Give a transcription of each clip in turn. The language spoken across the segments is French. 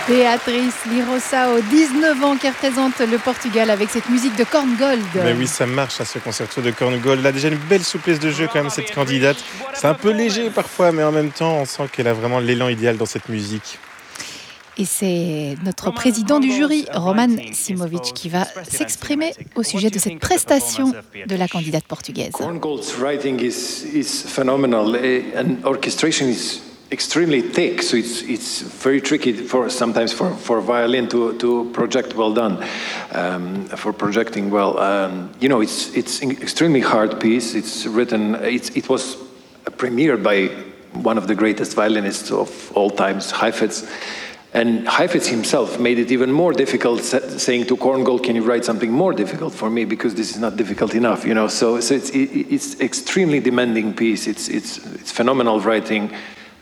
Béatrice Lirosao, 19 ans, qui représente le Portugal avec cette musique de Korngold. Mais oui, ça marche à ce concerto de Korngold. Elle a déjà une belle souplesse de jeu quand même, cette candidate. C'est un peu léger parfois, mais en même temps, on sent qu'elle a vraiment l'élan idéal dans cette musique. Et c'est notre président du jury, Roman Simovic, qui va s'exprimer au sujet de cette prestation de la candidate portugaise. Korngold's writing is phenomenal, and orchestration is extremely thick, so it's very tricky sometimes for violin to project well done, for projecting well. It's an extremely hard piece. It's written. It was premiered by one of the greatest violinists of all times, Heifetz. And Heifetz himself made it even more difficult, saying to Korngold, "Can you write something more difficult for me, because this is not difficult enough?" So it's extremely demanding piece. It's phenomenal writing,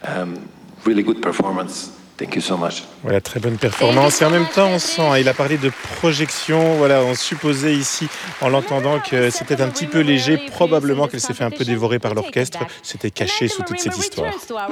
really good performance. Thank you so much. Voilà, très bonne performance. Et en même temps, on sent, il a parlé de projection. Voilà, on supposait ici, en l'entendant, que c'était un petit peu léger. Probablement qu'elle s'est fait un peu dévorer par l'orchestre. C'était caché sous toute cette histoire.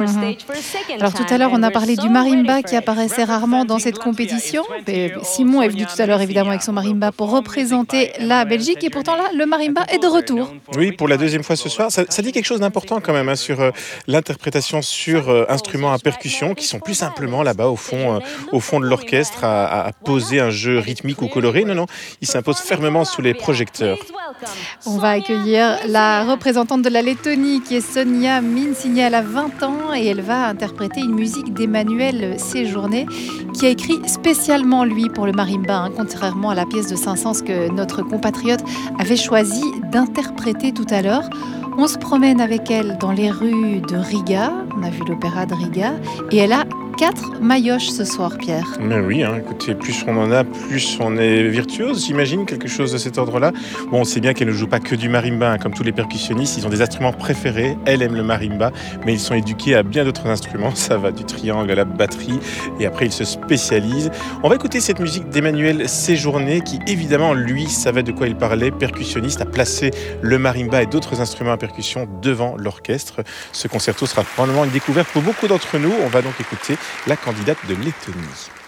Alors tout à l'heure, on a parlé du marimba qui apparaissait rarement dans cette compétition. Mais Simon est venu tout à l'heure, évidemment, avec son marimba pour représenter la Belgique. Et pourtant, là, le marimba est de retour. Oui, pour la deuxième fois ce soir. Ça dit quelque chose d'important quand même, sur l'interprétation sur instruments à percussion, qui sont plus simplement là-bas au fond de l'orchestre à poser un jeu rythmique ou coloré. Non, il s'impose fermement sous les projecteurs. On va accueillir la représentante de la Lettonie qui est Sonia Minsigny. Elle a 20 ans et elle va interpréter une musique d'Emmanuel Séjourné qui a écrit spécialement lui pour le marimba, contrairement à la pièce de Saint-Saëns que notre compatriote avait choisi d'interpréter tout à l'heure. On se promène avec elle dans les rues de Riga. On a vu l'opéra de Riga et elle a 4 maillotches ce soir, Pierre. Mais oui, écoutez, plus on en a, plus on est virtuose, j'imagine, quelque chose de cet ordre-là. Bon, on sait bien qu'elle ne joue pas que du marimba, comme tous les percussionnistes, ils ont des instruments préférés, elle aime le marimba, mais ils sont éduqués à bien d'autres instruments, ça va du triangle à la batterie, et après ils se spécialisent. On va écouter cette musique d'Emmanuel Séjourné, qui évidemment, lui, savait de quoi il parlait, percussionniste, a placé le marimba et d'autres instruments à percussion devant l'orchestre. Ce concerto sera probablement une découverte pour beaucoup d'entre nous. On va donc écouter la candidate de Lettonie.